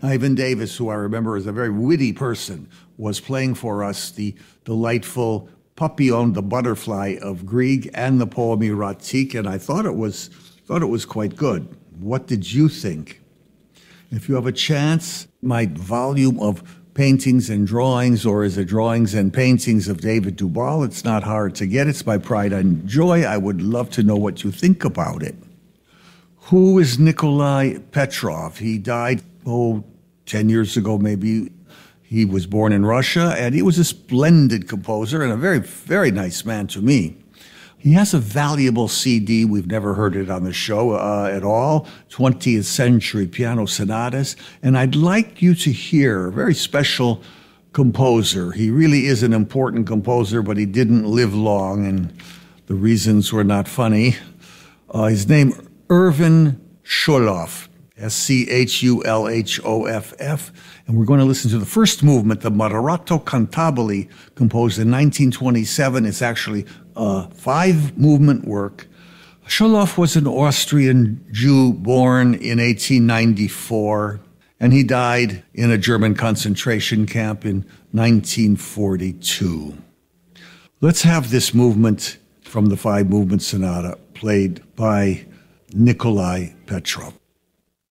Ivan Davis, who I remember as a very witty person, was playing for us the delightful Papillon, the Butterfly of Grieg, and the poem Erotique, and I thought it was quite good. What did you think? If you have a chance, my volume of paintings and drawings, or is it drawings and paintings of David Duval? It's not hard to get. It's my pride and joy. I would love to know what you think about it. Who is Nikolai Petrov? He died, 10 years ago maybe. He was born in Russia, and he was a splendid composer and a very, very nice man to me. He has a valuable CD. We've never heard it on the show at all, 20th Century Piano Sonatas. And I'd like you to hear a very special composer. He really is an important composer, but he didn't live long, and the reasons were not funny. His name, Erwin Schulhoff, Schulhoff. And we're going to listen to the first movement, the Moderato Cantabile, composed in 1927. It's actually a 5-movement work. Schulhoff was an Austrian Jew born in 1894, and he died in a German concentration camp in 1942. Let's have this movement from the 5-movement sonata played by Nikolai Petrov.